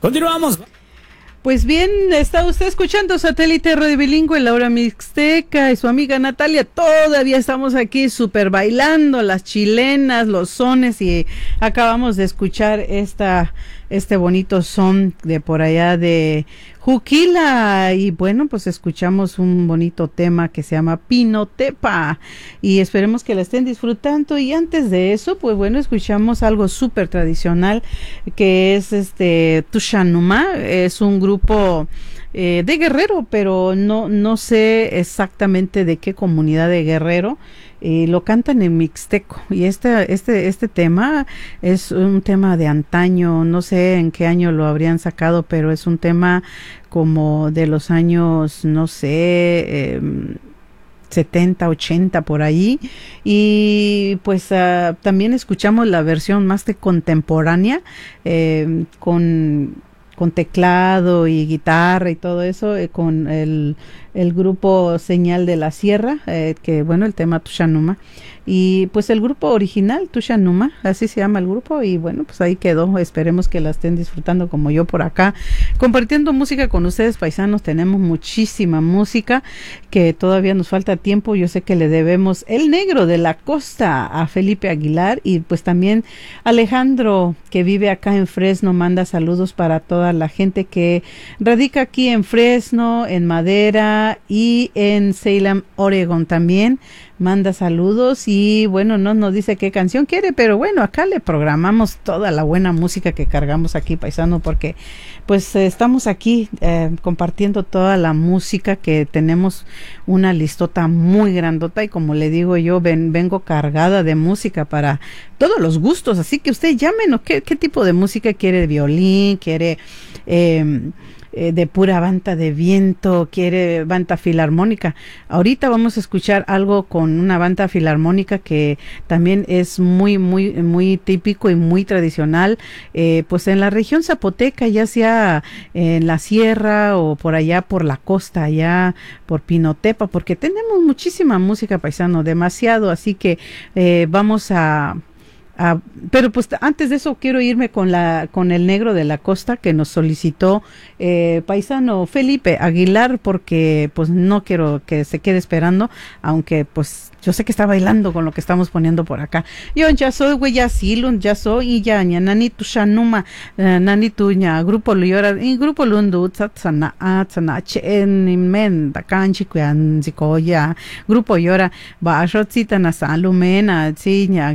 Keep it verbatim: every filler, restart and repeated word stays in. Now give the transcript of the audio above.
Continuamos. Pues bien, está usted escuchando Satélite Radio Bilingüe, Laura Mixteca y su amiga Natalia. Todavía estamos aquí súper bailando las chilenas, los sones, y acabamos de escuchar esta este bonito son de por allá de Juquila, y bueno, pues escuchamos un bonito tema que se llama Pinotepa, y esperemos que la estén disfrutando. Y antes de eso, pues bueno, escuchamos algo súper tradicional que es este Tushanuma. Es un grupo eh, de Guerrero, pero no no sé exactamente de qué comunidad de Guerrero. Y lo cantan en mixteco, y este este este tema es un tema de antaño, no sé en qué año lo habrían sacado, pero es un tema como de los años, no sé, eh, setenta, ochenta por ahí. Y pues uh, también escuchamos la versión más de contemporánea, eh, con con teclado y guitarra y todo eso, eh, con el, el grupo Señal de la Sierra, eh, que bueno, el tema Tushanuma, y pues el grupo original Tushanuma, así se llama el grupo, y bueno, pues ahí quedó. Esperemos que la estén disfrutando como yo por acá, compartiendo música con ustedes, paisanos. Tenemos muchísima música que todavía nos falta tiempo. Yo sé que le debemos El Negro de la Costa a Felipe Aguilar, y pues también Alejandro, que vive acá en Fresno, manda saludos para toda la gente que radica aquí en Fresno, en Madera y en Salem, Oregon también. Manda saludos, y bueno, no nos dice qué canción quiere, pero bueno, acá le programamos toda la buena música que cargamos aquí, paisano, porque pues eh, estamos aquí eh, compartiendo toda la música que tenemos, una listota muy grandota, y como le digo yo, ven, vengo cargada de música para todos los gustos, así que usted llámenos, ¿qué, qué tipo de música quiere? ¿De violín? ¿Quiere eh, eh, de pura banda de viento? ¿Quiere banda filarmónica? Ahorita vamos a escuchar algo con una banda filarmónica que también es muy, muy, muy típico y muy tradicional, eh, pues en la región zapoteca, ya sea en la sierra o por allá por la costa, allá por Pinotepa, porque tenemos muchísima música, paisano, demasiado, así que eh, vamos a Ah, pero pues antes de eso quiero irme con la con el Negro de la Costa, que nos solicitó eh, paisano Felipe Aguilar, porque pues no quiero que se quede esperando, aunque pues yo sé que está bailando con lo que estamos poniendo por acá. Yo ya soy güey, ya silun, ya soy, y ya ña nani tu shanuma, nani tu ña grupo luyora, y grupo lundu tsatsana atsana chen men da kanchi kwan zikoya grupo yora ba shotsita na salumena tsiña